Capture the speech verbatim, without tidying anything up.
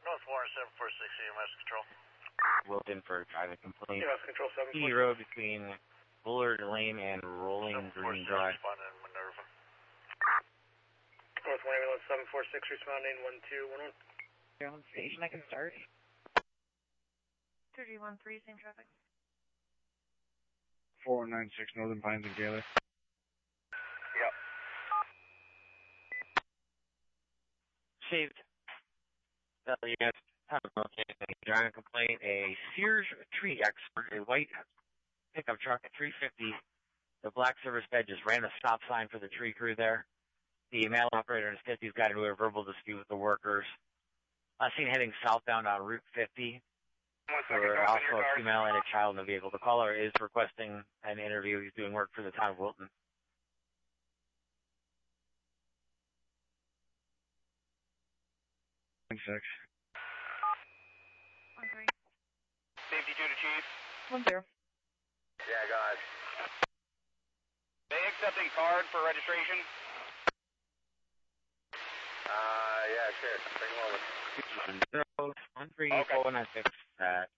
North Warren seven four six E M S Control. Wilton for driving complaint. E M S Control seven four six. E Road between Bullard Lane and Rolling Green Drive. Responding in Minerva. North Warren ambulance seven four six responding one two one one. You're on station, I can start. two three one three, same traffic. four one nine six Northern Pines and Gaylor. Yep. Saved. Uh, you guys have a driving complaint. A Sears tree expert, a white pickup truck at three fifty. The black service bed just ran a stop sign for the tree crew there. The male operator in his fifties got into a verbal dispute with the workers. I seen heading southbound on Route fifty. There were also a female and a child in the vehicle. The caller is requesting an interview. He's doing work for the town of Wilton. One six. One three. Safety two to chief. One zero. Yeah, go ahead. They accepting card for registration? Uh, yeah, sure. Bring them over. One zero, one three, four one nine six at